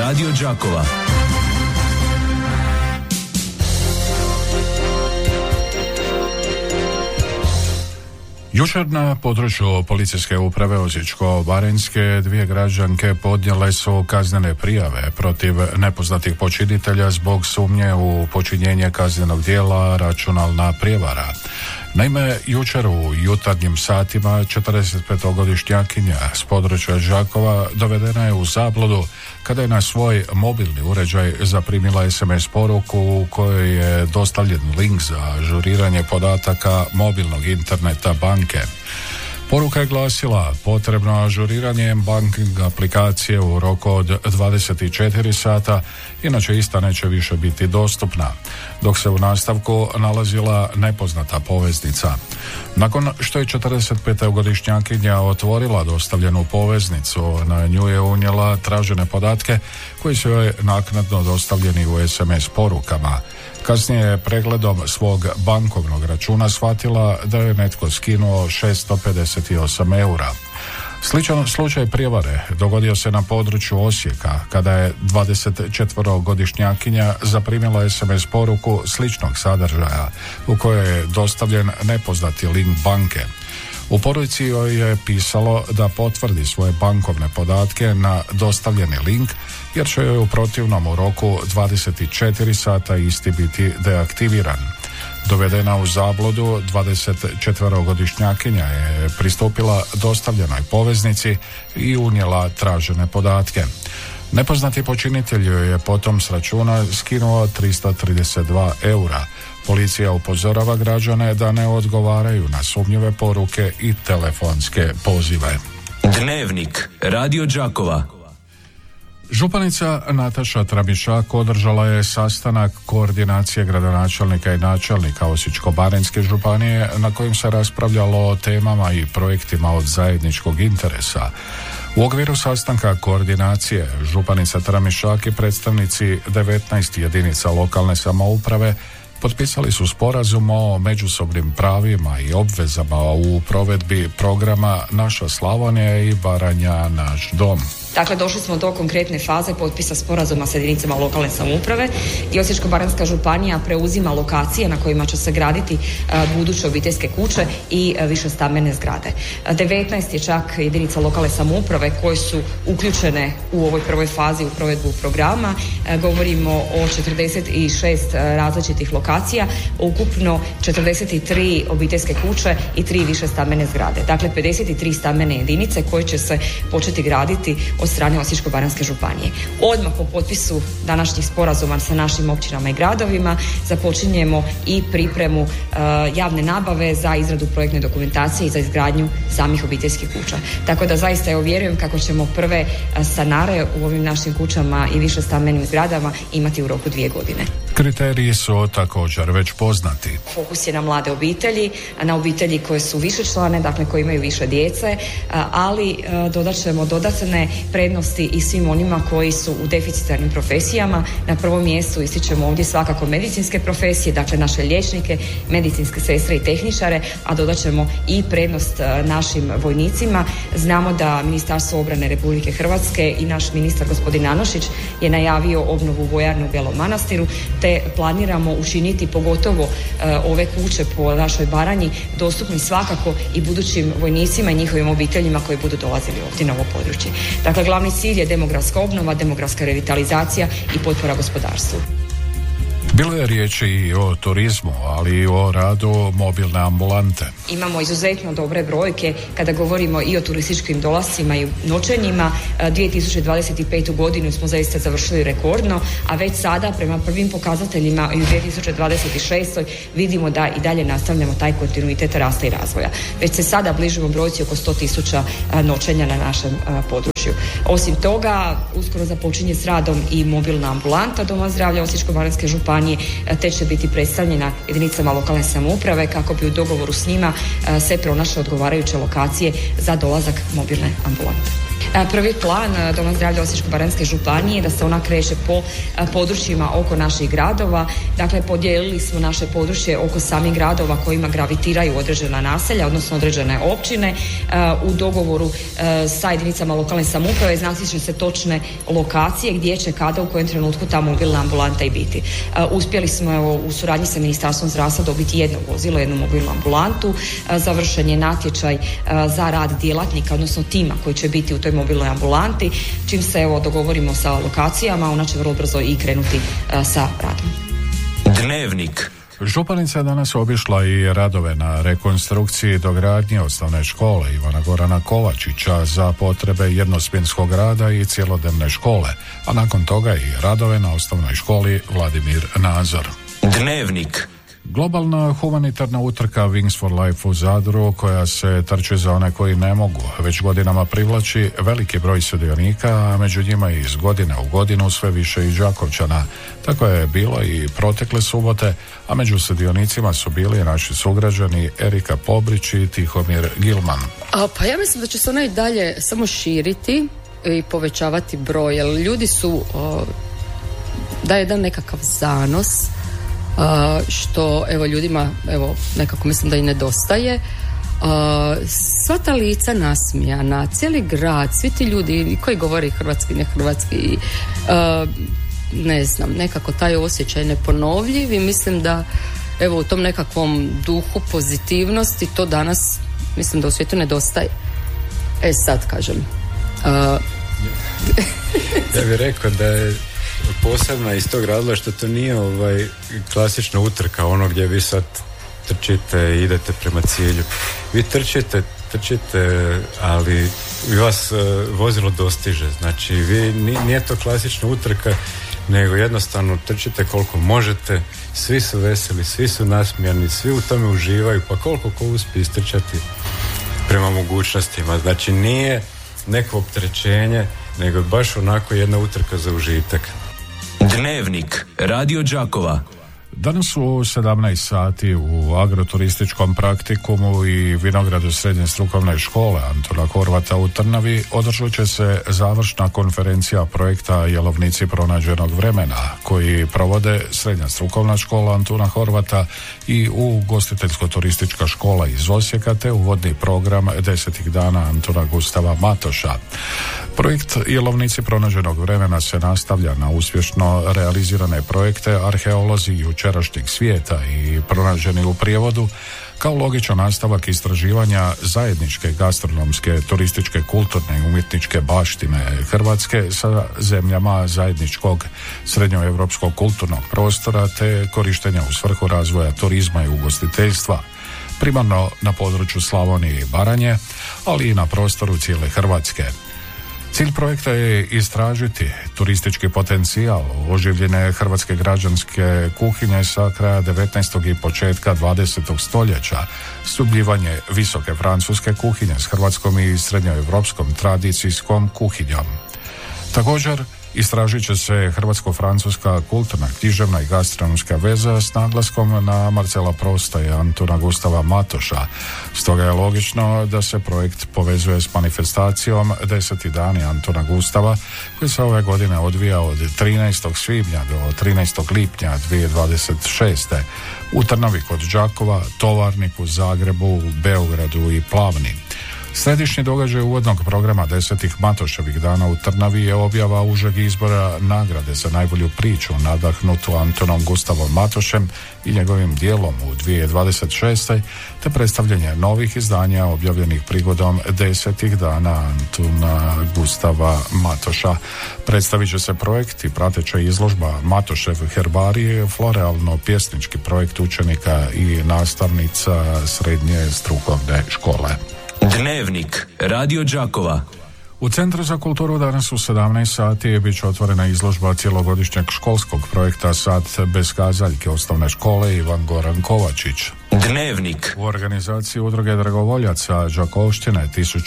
Radio Đakova. Jučer na području policijske uprave Osječko-baranjske 2 građanke podnijele su kaznene prijave protiv nepoznatih počinitelja zbog sumnje u počinjenje kaznenog djela računalna prijevara. Naime, jučer u jutarnjim satima 45-godišnjakinja s područja Đakova dovedena je u zabludu kada je na svoj mobilni uređaj zaprimila SMS poruku u kojoj je dostavljen link za ažuriranje podataka mobilnog interneta banke. Poruka je glasila: potrebno ažuriranje banking aplikacije u roku od 24 sata, inače ista neće više biti dostupna, dok se u nastavku nalazila nepoznata poveznica. Nakon što je 45-godišnjakinja otvorila dostavljenu poveznicu, na nju je unijela tražene podatke koji su joj naknadno dostavljeni u SMS porukama. Kasnije je pregledom svog bankovnog računa shvatila da je netko skinuo 658 eura. Sličan slučaj prijevare dogodio se na području Osijeka kada je 24-godišnjakinja zaprimila SMS poruku sličnog sadržaja u kojoj je dostavljen nepoznati link banke. U poruci joj je pisalo da potvrdi svoje bankovne podatke na dostavljeni link, jer će joj u protivnom u roku 24 sata isti biti deaktiviran. Dovedena u zabludu, 24-godišnjakinja je pristupila dostavljenoj poveznici i unijela tražene podatke. Nepoznati počinitelj joj je potom s računa skinuo 332 eura. Policija upozorava građane da ne odgovaraju na sumnjive poruke i telefonske pozive. Dnevnik Radio Đakova. Županica Nataša Tramišak održala je sastanak koordinacije gradonačelnika i načelnika Osječko-baranjske županije na kojem se raspravljalo o temama i projektima od zajedničkog interesa. U okviru sastanka koordinacije županica Tramišak i predstavnici 19 jedinica lokalne samouprave potpisali su sporazum o međusobnim pravima i obvezama u provedbi programa Naša Slavonija i Baranja naš dom. Dakle, došli smo do konkretne faze potpisa sporazuma sa jedinicama lokalne samouprave i Osječko-baranjska županija preuzima lokacije na kojima će se graditi buduće obiteljske kuće i višestambene zgrade. 19 je čak jedinica lokalne samouprave koje su uključene u ovoj prvoj fazi u provedbu programa. Govorimo o 46 različitih lokacija, ukupno 43 obiteljske kuće i 3 višestambene zgrade. Dakle, 53 stambene jedinice koje će se početi graditi od strane Osječko-baranjske županije. Odmah po potpisu današnjih sporazuma sa našim općinama i gradovima započinjemo i pripremu javne nabave za izradu projektne dokumentacije i za izgradnju samih obiteljskih kuća. Tako da zaista vjerujem kako ćemo prve stanare u ovim našim kućama i više stambenim zgradama imati u roku 2 godine. Kriteriji su također već poznati. Fokus je na mlade obitelji, na obitelji koje su višečlane, dakle koje imaju više djece, ali dodat ćemo dodatne prednosti i svim onima koji su u deficitarnim profesijama. Na prvom mjestu ističemo ovdje svakako medicinske profesije, dakle naše liječnike, medicinske sestre i tehničare, a dodat ćemo i prednost našim vojnicima. Znamo da Ministarstvo obrane Republike Hrvatske i naš ministar gospodin Anušić je najavio obnovu vojarne u Belom Manastiru, te planiramo učiniti pogotovo ove kuće po našoj Baranji dostupni svakako i budućim vojnicima i njihovim obiteljima koji budu dolazili ovdje na ovo područje. Dakle, glavni cilj je demografska obnova, demografska revitalizacija i potpora gospodarstvu. Bilo je riječi i o turizmu, ali i o radu mobilne ambulante. Imamo izuzetno dobre brojke kada govorimo i o turističkim dolascima i noćenjima. 2025. godinu smo zaista završili rekordno, a već sada prema prvim pokazateljima i u 2026. vidimo da i dalje nastavljamo taj kontinuitet rasta i razvoja. Već se sada bližimo brojci oko 100.000 noćenja na našem području. Osim toga, uskoro započinje s radom i mobilna ambulanta Doma zdravlja Osječko-baranjske županije, te će biti predstavljena jedinicama lokalne samouprave kako bi u dogovoru s njima se pronašle odgovarajuće lokacije za dolazak mobilne ambulante. Prvi plan Doma zdravlja Osječko-baranjske županije je da se ona kreće po područjima oko naših gradova. Dakle, podijelili smo naše područje oko samih gradova kojima gravitiraju određena naselja, odnosno određene općine. U dogovoru sa jedinicama lokalne samouprave znati će se točne lokacije gdje će kada u kojem trenutku ta mobilna ambulanta i biti. Uspjeli smo u suradnji sa Ministarstvom zdravstva dobiti jedno vozilo, jednu mobilnu ambulantu. Završen je natječaj za rad djelatnika, odnosno tima koji će biti u toj mobilnoj ambulanti. Čim se dogovorimo sa lokacijama, ona će vrlo brzo i krenuti sa radom. Dnevnik. Županica je danas obišla i radove na rekonstrukciji dogradnje osnovne škole Ivana Gorana Kovačića za potrebe jednosmjenskog rada i cjelodnevne škole, a nakon toga i radove na osnovnoj školi Vladimir Nazor. Dnevnik. Globalna humanitarna utrka Wings for Life u Zadru, koja se trči za one koji ne mogu, već godinama privlači veliki broj sudionika, a među njima iz godine u godinu sve više i Đakovčana. Tako je bilo i protekle subote, a među sudionicima su bili naši sugrađani Erika Pobrić i Tihomir Gilman. Pa ja mislim da će se ona i dalje samo širiti i povećavati broj, jer ljudi su da jedan nekakav zanos, što ljudima nekako mislim da i nedostaje. Sva ta lica nasmijana, cijeli grad, svi ti ljudi koji govori hrvatski, ne hrvatski, ne znam, nekako taj osjećaj neponovljiv i mislim da u tom nekakvom duhu pozitivnosti to danas mislim da u svijetu nedostaje. Sad kažem, ja bih rekao da je posebna iz tog razloga što to nije klasična utrka, ono gdje vi sad trčite i idete prema cilju. Vi trčite, ali vas vozilo dostiže. Znači, nije to klasična utrka, nego jednostavno trčite koliko možete, svi su veseli, svi su nasmijani, svi u tome uživaju, pa koliko ko uspije istrčati prema mogućnostima. Znači, nije neko opterećenje, nego baš onako jedna utrka za užitak. Dnevnik Radio Đakova. Danas u 17 sati u agroturističkom praktikumu i vinogradu srednje strukovne škole Antuna Horvata u Trnavi održat će se završna konferencija projekta Jelovnici pronađenog vremena, koji provode srednja strukovna škola Antuna Horvata i ugostiteljsko-turistička škola iz Osijeka te uvodni program 10 dana Antuna Gustava Matoša. Projekt Jelovnici pronađenog vremena se nastavlja na uspješno realizirane projekte Arheolozi jučerašnjeg svijeta i Pronađeni u prijevodu, kao logičan nastavak istraživanja zajedničke gastronomske, turističke, kulturne i umjetničke baštine Hrvatske sa zemljama zajedničkog srednjoevropskog kulturnog prostora te korištenja u svrhu razvoja turizma i ugostiteljstva, primarno na području Slavonije i Baranje, ali i na prostoru cijele Hrvatske. Cilj projekta je istražiti turistički potencijal oživljene hrvatske građanske kuhinje sa kraja 19. i početka 20. stoljeća, sljubljivanje visoke francuske kuhinje s hrvatskom i srednjoevropskom tradicijskom kuhinjom. Također, istražit će se hrvatsko-francuska kulturna, književna i gastronomska veza s naglaskom na Marcela Prousta i Antuna Gustava Matoša. Stoga je logično da se projekt povezuje s manifestacijom 10. dani Antuna Gustava, koji se ove godine odvija od 13. svibnja do 13. lipnja 2026. u Trnavi kod Đakova, Tovarniku, Zagrebu, Beogradu i Plavni. Središnji događaj uvodnog programa 10. Matoševih dana u Trnavi je objava užeg izbora nagrade za najbolju priču nadahnutu Antunom Gustavom Matošem i njegovim dijelom u 2026. te predstavljanje novih izdanja objavljenih prigodom 10. dana Antuna Gustava Matoša. Predstavit će se projekt i prateća izložba Matošev herbarije, florealno-pjesnički projekt učenika i nastavnica srednje strukovne škole. Dnevnik Radio Đakova. U Centru za kulturu danas u 17 sati bit će otvorena izložba cjelogodišnjeg školskog projekta Sat bez kazaljke osnovne škole Ivan Goran Kovačić. Dnevnik. U organizaciji udruge dragovoljaca Đakovštine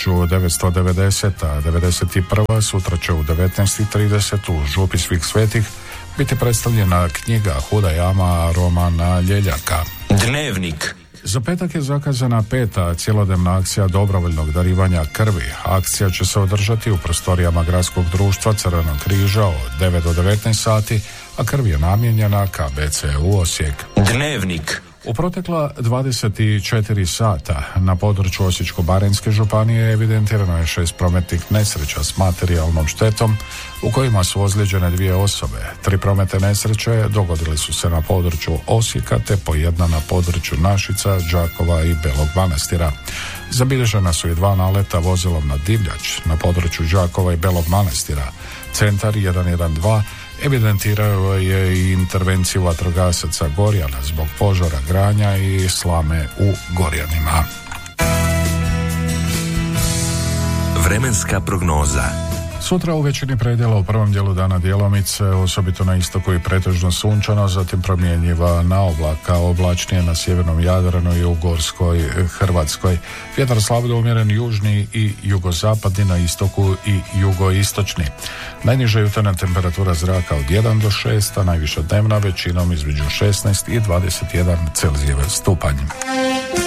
1990-91 sutra će u 19:30 u Župi svih svetih biti predstavljena knjiga Huda jama Romana Ljeljaka. Dnevnik. Za petak je zakazana 5. cjelodnevna akcija dobrovoljnog darivanja krvi. Akcija će se održati u prostorijama Gradskog društva Crvenog križa od 9 do 19 sati, a krv je namijenjena KBC-u Osijek. Dnevnik. U protekla 24 sata na području Osječko-baranjske županije evidentirano je 6 prometnih nesreća s materijalnom štetom u kojima su ozlijeđene 2 osobe. 3 prometne nesreće dogodile su se na području Osijeka te po jedna na području Našica, Đakova i Belog Manastira. Zabilježena su i 2 naleta vozilom na divljač na području Đakova i Belog Manastira. Centar 112 evidentirao je i intervenciju vatrogasaca Gorjana zbog požara granja i slame u Gorjanima. Vremenska prognoza. Sutra u većini predjela u prvom dijelu dana djelomice, osobito na istoku i pretežno sunčano, zatim promjenjiva na oblaka, oblačnije na sjevernom Jadranu i u Gorskoj Hrvatskoj. Vjetar slab do umjeren južni i jugozapadni, na istoku i jugoistočni. Najniža jutarnja temperatura zraka od 1 do 6, a najviša dnevna većinom između 16 i 21 Celzijev stupanj.